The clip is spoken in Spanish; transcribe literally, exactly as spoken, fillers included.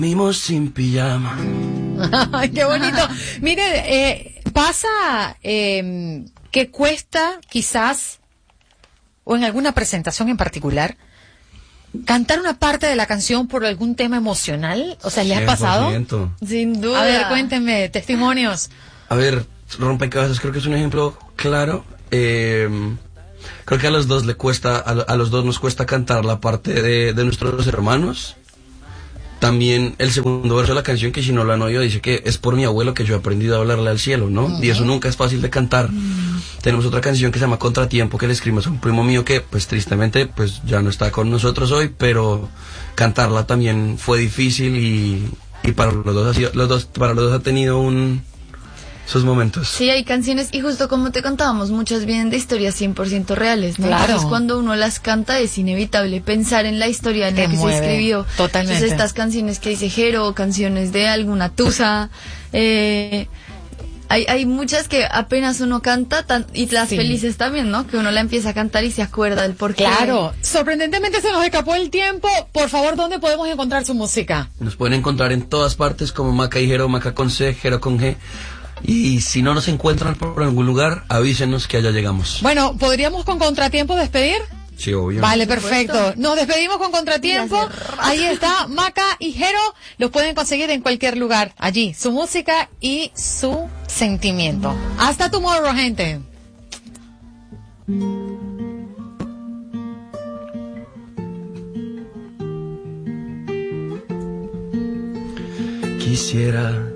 Dormimos sin pijama. Ay, qué bonito. Mire, eh, pasa eh, que cuesta quizás, o en alguna presentación en particular, cantar una parte de la canción por algún tema emocional. O sea, ¿le ha pasado? cien por ciento. Sin duda. A ver, cuéntenme, testimonios. A ver, Rompecabezas creo que es un ejemplo claro. Eh, creo que a los dos le cuesta, a, a los dos nos cuesta cantar la parte de, de nuestros hermanos. También el segundo verso de la canción, que si no lo han oído, dice que es por mi abuelo que yo he aprendido a hablarle al cielo, ¿no? Uh-huh. Y eso nunca es fácil de cantar. Uh-huh. Tenemos otra canción que se llama Contratiempo, que le escribimos a un primo mío que, pues tristemente, pues ya no está con nosotros hoy, pero cantarla también fue difícil y, y para los dos ha sido, los dos, para los dos ha tenido un... esos momentos. Sí, hay canciones, y justo como te contábamos, muchas vienen de historias cien por ciento reales, ¿no? Claro. Entonces cuando uno las canta es inevitable pensar en la historia en Te la que mueve, se escribió. totalmente. Entonces estas canciones que dice Jero, canciones de alguna tusa, eh, hay, hay muchas que apenas uno canta, tan, y las Sí. felices también, ¿no? Que uno la empieza a cantar y se acuerda del porqué. Claro. Sorprendentemente se nos escapó el tiempo. Por favor, ¿dónde podemos encontrar su música? Nos pueden encontrar en todas partes como Maca y Jero, Maca con C, Jero con G. Y si no nos encuentran por algún lugar, avísenos que allá llegamos. Bueno, ¿podríamos con Contratiempo despedir? Sí, obvio. Vale, perfecto. Nos despedimos con Contratiempo. Gracias. Ahí está Maca y Jero. Los pueden conseguir en cualquier lugar. Allí, su música y su sentimiento. Hasta tomorrow, gente. Quisiera